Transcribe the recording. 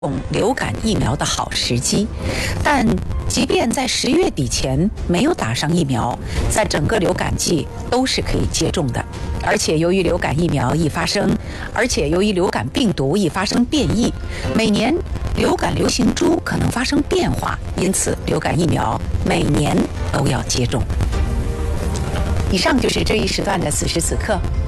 流感疫苗的好时机，但即便在10月底前没有打上疫苗，在整个流感季都是可以接种的。而且由于流感病毒易发生变异，每年流感流行株可能发生变化，因此流感疫苗每年都要接种。以上就是这一时段的此时此刻，